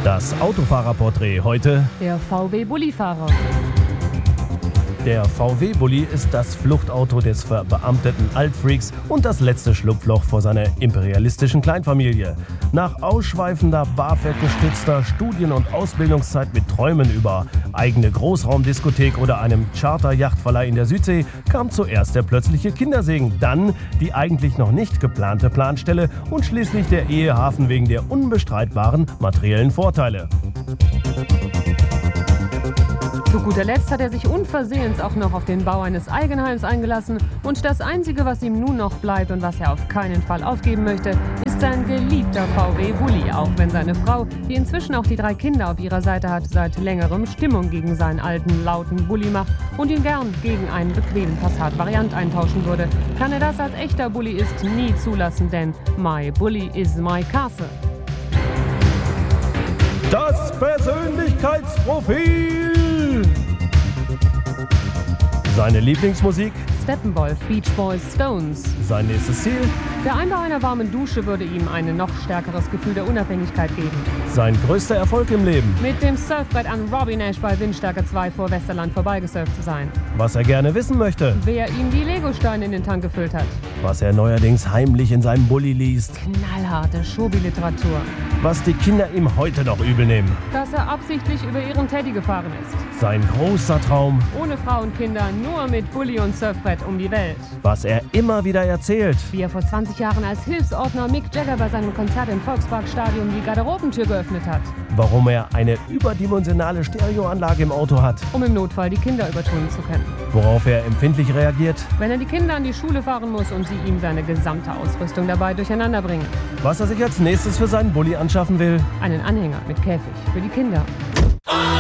Das Autofahrerporträt heute. Der VW-Bullifahrer. Der VW-Bulli ist das Fluchtauto des verbeamteten Altfreaks und das letzte Schlupfloch vor seiner imperialistischen Kleinfamilie. Nach ausschweifender, BAföG-gestützter Studien- und Ausbildungszeit mit Träumen über eigene Großraumdiskothek oder einem Charter-Yachtverleih in der Südsee kam zuerst der plötzliche Kindersegen, dann die eigentlich noch nicht geplante Planstelle und schließlich der Ehehafen wegen der unbestreitbaren materiellen Vorteile. Zu guter Letzt hat er sich unversehens auch noch auf den Bau eines Eigenheims eingelassen. Und das Einzige, was ihm nun noch bleibt und was er auf keinen Fall aufgeben möchte, ist sein geliebter VW-Bulli. Auch wenn seine Frau, die inzwischen auch die 3 Kinder auf ihrer Seite hat, seit längerem Stimmung gegen seinen alten, lauten Bulli macht und ihn gern gegen einen bequemen Passat-Variant eintauschen würde, kann er das als echter Bulliist nie zulassen, denn my Bulli is my castle. Das Persönlichkeitsprofil! Seine Lieblingsmusik? Steppenwolf, Beach Boys, Stones. Sein nächstes Ziel? Der Einbau einer warmen Dusche würde ihm ein noch stärkeres Gefühl der Unabhängigkeit geben. Sein größter Erfolg im Leben? Mit dem Surfbrett an Robbie Nash bei Windstärke 2 vor Westerland vorbeigesurft zu sein. Was er gerne wissen möchte? Wer ihm die Legosteine in den Tank gefüllt hat. Was er neuerdings heimlich in seinem Bulli liest? Knallharte Schobi-Literatur. Was die Kinder ihm heute noch übel nehmen? Dass er absichtlich über ihren Teddy gefahren ist. Sein großer Traum? Ohne Frau und Kinder, nur mit Bulli und Surfbrett um die Welt. Was er immer wieder erzählt? Wie er vor 20 Jahren als Hilfsordner Mick Jagger bei seinem Konzert im Volksparkstadion die Garderobentür geöffnet hat. Warum er eine überdimensionale Stereoanlage im Auto hat? Um im Notfall die Kinder übertönen zu können. Worauf er empfindlich reagiert? Wenn er die Kinder an die Schule fahren muss und sie ihm seine gesamte Ausrüstung dabei durcheinander bringen. Was er sich als nächstes für seinen Bulli anschaffen will? Einen Anhänger mit Käfig für die Kinder.